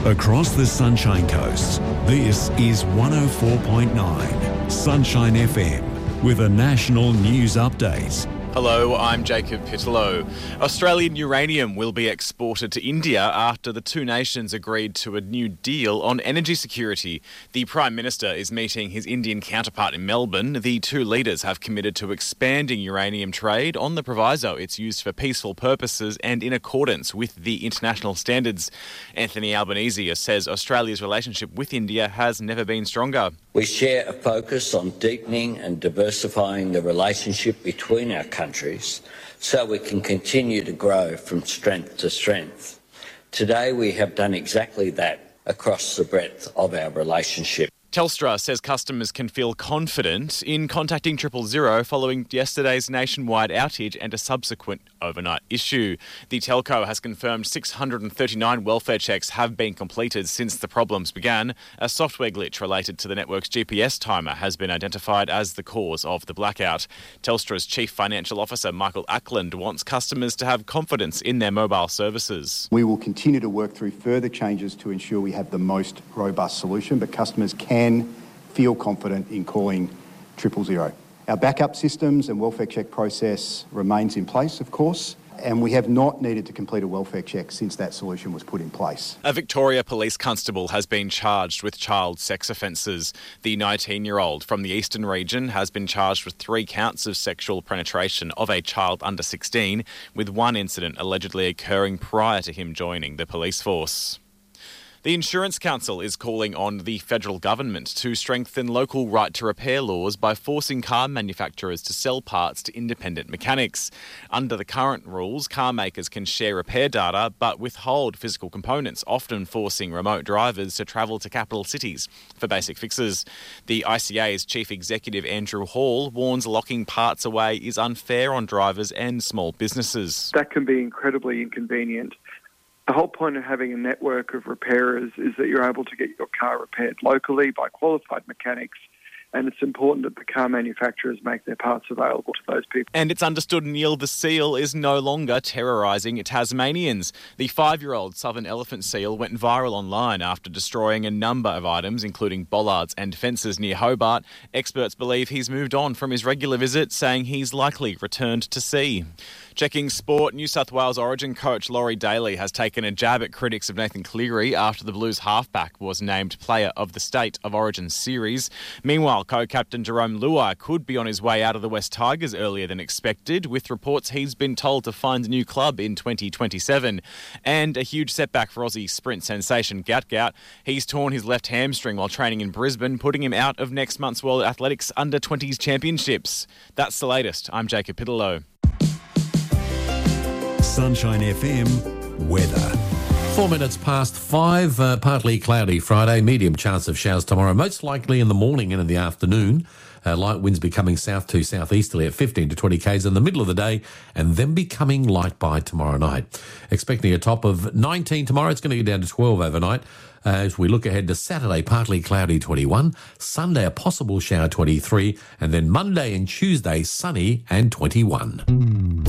Across the Sunshine Coast, this is 104.9 Sunshine FM with a national news update. Hello, I'm Jacob Pittello. Australian uranium will be exported to India after the two nations agreed to a new deal on energy security. The Prime Minister is meeting his Indian counterpart in Melbourne. The two leaders have committed to expanding uranium trade on the proviso it's used for peaceful purposes and in accordance with the international standards. Anthony Albanese says Australia's relationship with India has never been stronger. We share a focus on deepening and diversifying the relationship between our countries so we can continue to grow from strength to strength. Today we have done exactly that across the breadth of our relationship. Telstra says customers can feel confident in contacting 000 following yesterday's nationwide outage and a subsequent overnight issue. The telco has confirmed 639 welfare checks have been completed since the problems began. A software glitch related to the network's GPS timer has been identified as the cause of the blackout. Telstra's Chief Financial Officer Michael Ackland wants customers to have confidence in their mobile services. We will continue to work through further changes to ensure we have the most robust solution, but customers can feel confident in calling 000. Our backup systems and welfare check process remains in place, of course, and we have not needed to complete a welfare check since that solution was put in place. A Victoria police constable has been charged with child sex offences. The 19-year-old from the Eastern region has been charged with 3 counts of sexual penetration of a child under 16, with one incident allegedly occurring prior to him joining the police force. The Insurance Council is calling on the federal government to strengthen local right to repair laws by forcing car manufacturers to sell parts to independent mechanics. Under the current rules, car makers can share repair data but withhold physical components, often forcing remote drivers to travel to capital cities for basic fixes. The ICA's Chief Executive Andrew Hall warns locking parts away is unfair on drivers and small businesses. That can be incredibly inconvenient. The whole point of having a network of repairers is that you're able to get your car repaired locally by qualified mechanics, and it's important that the car manufacturers make their parts available to those people. And it's understood Neil the seal is no longer terrorising Tasmanians. The 5-year-old southern elephant seal went viral online after destroying a number of items, including bollards and fences near Hobart. Experts believe he's moved on from his regular visit, saying he's likely returned to sea. Checking sport, New South Wales Origin coach Laurie Daly has taken a jab at critics of Nathan Cleary after the Blues halfback was named Player of the State of Origin series. Meanwhile, co-captain Jerome Luai could be on his way out of the West Tigers earlier than expected, with reports he's been told to find a new club in 2027. And a huge setback for Aussie sprint sensation Gout Gout. He's torn his left hamstring while training in Brisbane, putting him out of next month's World Athletics Under-20s Championships. That's the latest. I'm Jacob Pittello. Sunshine FM weather. 4 minutes past 5, partly cloudy Friday, medium chance of showers tomorrow, most likely in the morning and in the afternoon. Light winds becoming south to southeasterly at 15 to 20 k's in the middle of the day, and then becoming light by tomorrow night. Expecting a top of 19 tomorrow. It's going to get down to 12 overnight. As we look ahead to Saturday, partly cloudy 21, Sunday a possible shower 23, and then Monday and Tuesday sunny and 21.